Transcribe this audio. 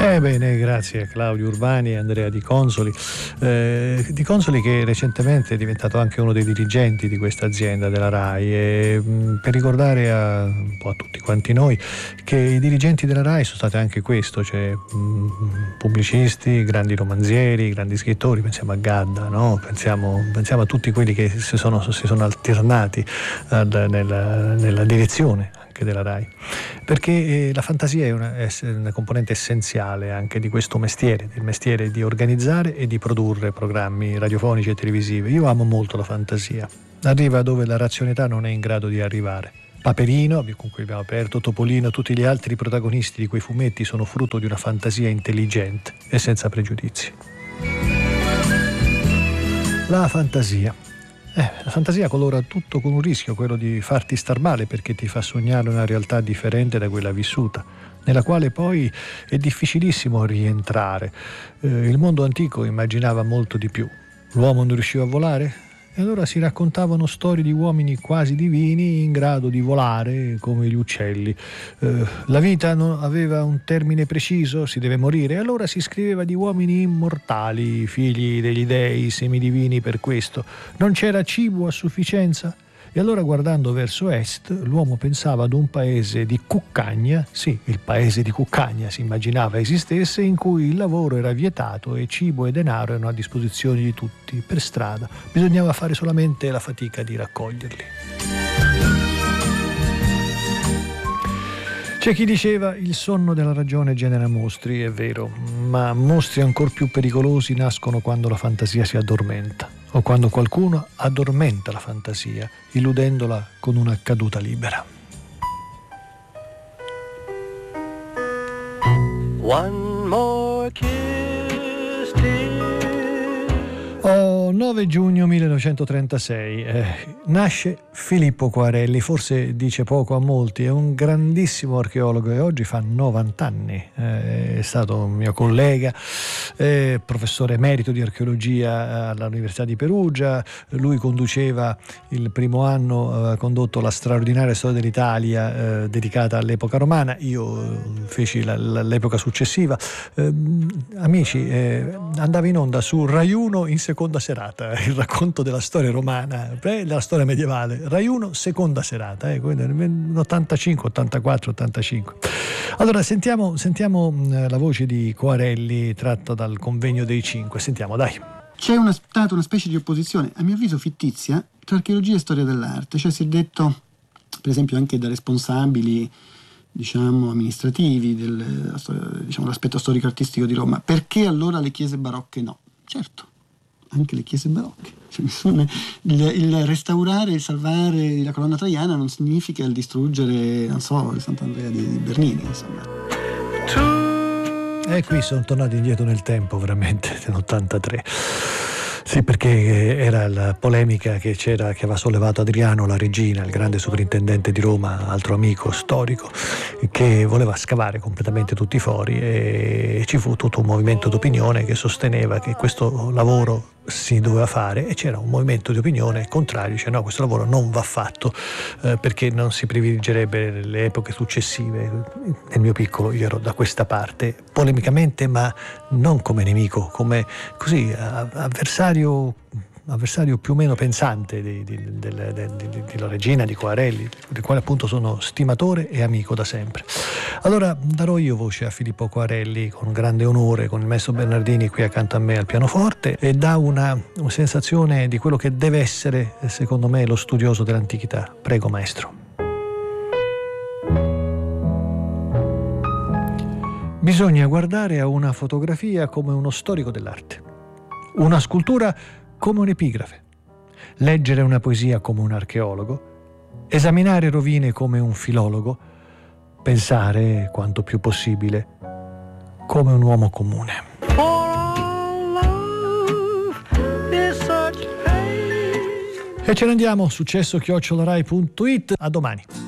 Bene, grazie a Claudio Urbani e Andrea Di Consoli. Di Consoli che recentemente è diventato anche uno dei dirigenti di questa azienda della RAI, e per ricordare un po' a tutti quanti noi che i dirigenti della RAI sono stati anche questo, cioè pubblicisti, grandi romanzieri, grandi scrittori, pensiamo a Gadda, no? Pensiamo a tutti quelli che si sono alternati nella direzione della RAI, perché la fantasia è una componente essenziale anche di questo mestiere, del mestiere di organizzare e di produrre programmi radiofonici e televisivi. Io amo molto la fantasia, arriva dove la razionalità non è in grado di arrivare. Paperino, con cui abbiamo aperto, Topolino, tutti gli altri protagonisti di quei fumetti sono frutto di una fantasia intelligente e senza pregiudizi. La fantasia colora tutto con un rischio, quello di farti star male, perché ti fa sognare una realtà differente da quella vissuta, nella quale poi è difficilissimo rientrare. Il mondo antico immaginava molto di più. L'uomo non riusciva a volare? E allora si raccontavano storie di uomini quasi divini in grado di volare come gli uccelli. La vita non aveva un termine preciso, si deve morire, e allora si scriveva di uomini immortali, figli degli dei, semidivini per questo. Non c'era cibo a sufficienza? E allora, guardando verso est, l'uomo pensava ad un paese di cuccagna, sì, il paese di cuccagna si immaginava esistesse, in cui il lavoro era vietato e cibo e denaro erano a disposizione di tutti, per strada. Bisognava fare solamente la fatica di raccoglierli. C'è chi diceva il sonno della ragione genera mostri, è vero, ma mostri ancor più pericolosi nascono quando la fantasia si addormenta, o quando qualcuno addormenta la fantasia, illudendola con una caduta libera. One more kiss, dear. 9 giugno 1936 nasce Filippo Quarelli, forse dice poco a molti, è un grandissimo archeologo e oggi fa 90 anni, è stato un mio collega, professore emerito di archeologia all'Università di Perugia. Lui conduceva il primo anno, ha condotto la straordinaria storia dell'Italia dedicata all'epoca romana, io feci l'epoca successiva. Amici, andava in onda su Rai 1 in seconda serata il racconto della storia romana, della storia medievale, Rai 1 seconda serata, quindi 85, 84, 85. Allora sentiamo la voce di Quarelli tratta dal Convegno dei Cinque. Sentiamo, dai. C'è stata una specie di opposizione, a mio avviso fittizia, tra archeologia e storia dell'arte. Cioè si è detto, per esempio anche da responsabili amministrativi dell'aspetto storico-artistico di Roma, perché allora le chiese barocche no? Certo, anche le chiese barocche. Il restaurare, il salvare la colonna traiana non significa il distruggere, non so, il Sant'Andrea di Bernini, insomma. E qui sono tornati indietro nel tempo, veramente, nell'83. Sì, perché era la polemica che aveva sollevato Adriano La Regina, il grande sovrintendente di Roma, altro amico storico, che voleva scavare completamente tutti i fori, e ci fu tutto un movimento d'opinione che sosteneva che questo lavoro si doveva fare, e c'era un movimento di opinione contrario, dice no, questo lavoro non va fatto perché non si privilegerebbe le epoche successive. Nel mio piccolo io ero da questa parte, polemicamente, ma non come nemico, come così avversario più o meno pensante di La Regina, di Quarelli, del quale appunto sono stimatore e amico da sempre. Allora darò io voce a Filippo Quarelli con grande onore, con il maestro Bernardini qui accanto a me al pianoforte, e dà una sensazione di quello che deve essere, secondo me, lo studioso dell'antichità. Prego, maestro. Bisogna guardare a una fotografia come uno storico dell'arte, una scultura come un'epigrafe, leggere una poesia come un archeologo, esaminare rovine come un filologo, pensare quanto più possibile come un uomo comune. E ce ne andiamo, successo@rai.it. A domani.